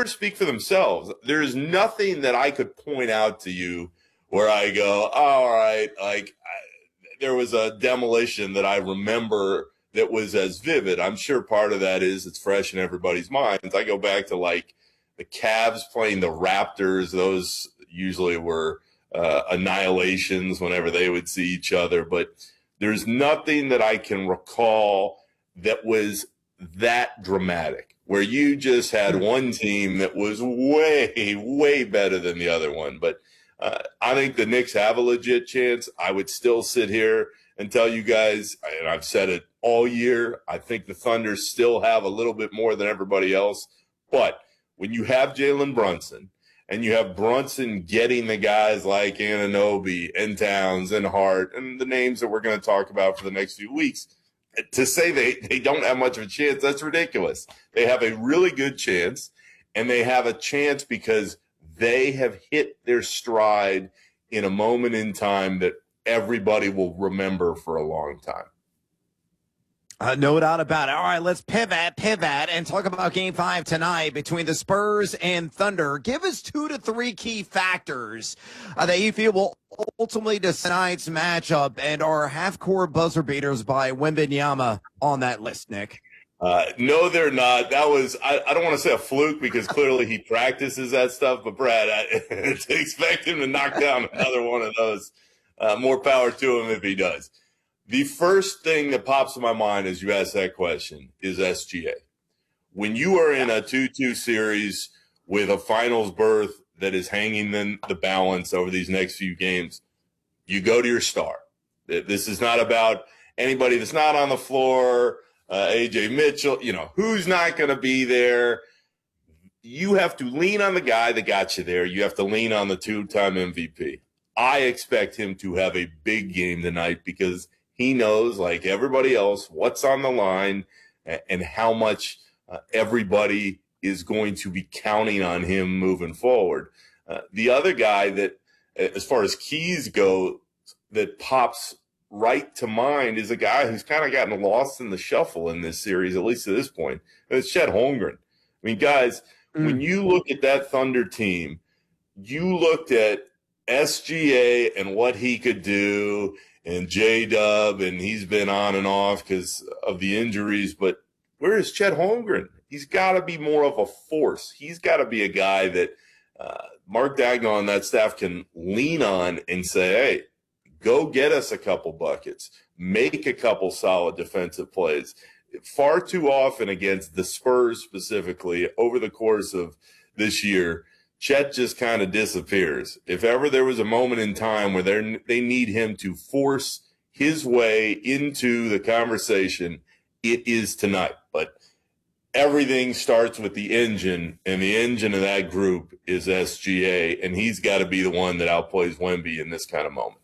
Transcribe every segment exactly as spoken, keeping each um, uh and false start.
numbers speak for themselves. There is nothing that I could point out to you where I go, oh, all right, like I, there was a demolition that I remember that was as vivid. I'm sure part of that is it's fresh in everybody's minds. I go back to like the Cavs playing the Raptors. Those usually were uh, annihilations whenever they would see each other. But there's nothing that I can recall that was that dramatic, where you just had one team that was way, way better than the other one. But uh, I think the Knicks have a legit chance. I would still sit here and tell you guys, and I've said it all year, I think the Thunder still have a little bit more than everybody else. But when you have Jalen Brunson and you have Brunson getting the guys like Anunoby and Towns and Hart and the names that we're going to talk about for the next few weeks, to say they, they don't have much of a chance, that's ridiculous. They have a really good chance, and they have a chance because they have hit their stride in a moment in time that everybody will remember for a long time. Uh, no doubt about it. All right, let's pivot, pivot, and talk about Game five tonight between the Spurs and Thunder. Give us two to three key factors uh, that you feel will ultimately decide tonight's matchup, and our half-court buzzer beaters by Wembanyama on that list, Nick. Uh, no, they're not. That was, I, I don't want to say a fluke because clearly he practices that stuff, but Brad, I, to expect him to knock down another one of those, uh, more power to him if he does. The first thing that pops in my mind as you ask that question is S G A. When you are in a two two series with a finals berth that is hanging in the balance over these next few games, you go to your star. This is not about anybody that's not on the floor, uh, A J Mitchell, you know, who's not going to be there. You have to lean on the guy that got you there. You have to lean on the two-time M V P. I expect him to have a big game tonight because he knows, like everybody else, what's on the line and how much uh, everybody is going to be counting on him moving forward. Uh, the other guy that, as far as keys go, that pops right to mind is a guy who's kind of gotten lost in the shuffle in this series, at least to this point. And it's Chet Holmgren. I mean, guys, mm. when you look at that Thunder team, you looked at S G A and what he could do, and J-Dub, and he's been on and off because of the injuries. But where is Chet Holmgren? He's got to be more of a force. He's got to be a guy that uh, Mark Daigneault and that staff can lean on and say, hey, go get us a couple buckets. Make a couple solid defensive plays. Far too often against the Spurs specifically over the course of this year, Chet just kind of disappears. If ever there was a moment in time where they need him to force his way into the conversation, it is tonight. But everything starts with the engine, and the engine of that group is S G A, and he's got to be the one that outplays Wemby in this kind of moment.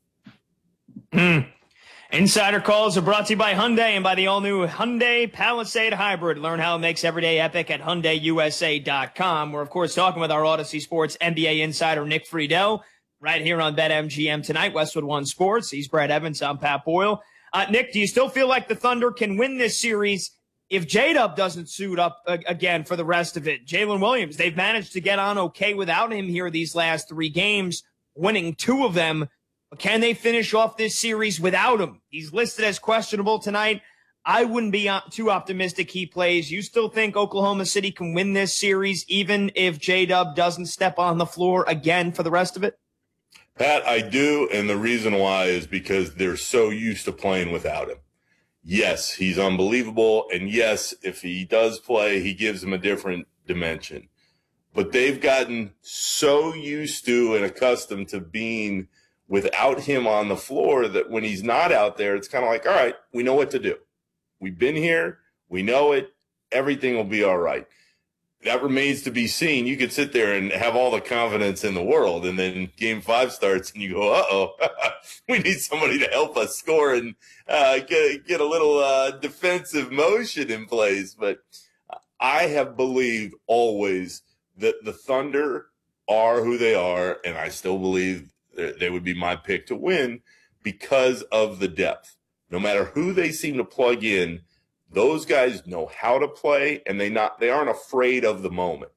Mm. Insider calls are brought to you by Hyundai and by the all-new Hyundai Palisade Hybrid. Learn how it makes every day epic at Hyundai U S A dot com. We're, of course, talking with our Odyssey Sports N B A insider Nick Friedel right here on BetMGM tonight, Westwood One Sports. He's Brad Evans. I'm Pat Boyle. Uh, Nick, do you still feel like the Thunder can win this series if J-Dub doesn't suit up uh, again for the rest of it? Jalen Williams, they've managed to get on okay without him here these last three games, winning two of them. Can they finish off this series without him? He's listed as questionable tonight. I wouldn't be too optimistic he plays. You still think Oklahoma City can win this series even if J-Dub doesn't step on the floor again for the rest of it? Pat, I do, and the reason why is because they're so used to playing without him. Yes, he's unbelievable, and yes, if he does play, he gives them a different dimension. But they've gotten so used to and accustomed to being without him on the floor that when he's not out there, it's kind of like, all right, we know what to do. We've been here. We know it. Everything will be all right. That remains to be seen. You could sit there and have all the confidence in the world, and then game five starts and you go, uh-oh, we need somebody to help us score and uh, get, get a little uh, defensive motion in place. But I have believed always that the Thunder are who they are, and I still believe they would be my pick to win because of the depth. No matter who they seem to plug in, those guys know how to play, and they not they aren't afraid of the moment.